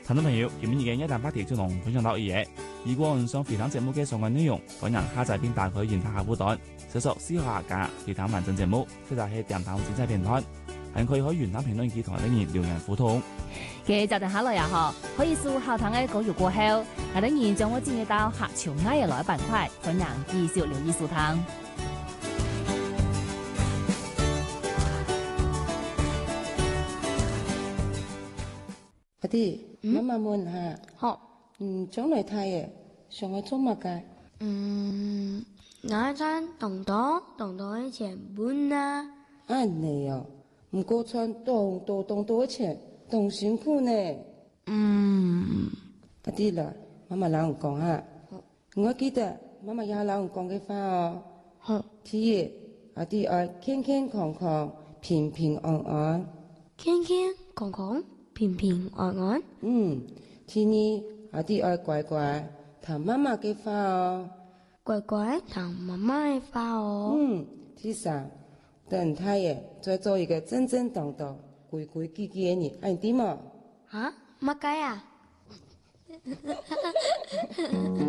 聽眾朋友，今日嘅一大話題就同分享到呢嘢。如果唔想回聽節目嘅相關內容，歡迎下載並打開原下客戶端，搜索思考客家回聽完整節目，或者係電台精彩片段，還可以喺原下評論區同啲人留言互動。 嘅就定下來呀嗬，可以數後堂嘅稿語過後，我等然將我轉移到客潮嗌嘅來板塊，歡迎繼續留意收聽。 阿弟，媽媽問下， 好， 將來太爺想去做乜嘅？ 我餐同多一錢半啊！ 你哦，唔過餐多一錢，同辛苦呢。阿弟啦，媽媽老人講下，我記得媽媽也老人講嘅話哦。 好， 第一，阿弟愛健健康康、平平安安。 健健康康、平平安安。 第二，阿弟愛乖乖聽媽媽嘅話哦。 乖乖聽媽媽嘅話哦。 第三，等太爺再做一個正正當當、規規矩矩嘅人，按點嘛？ 乜解啊？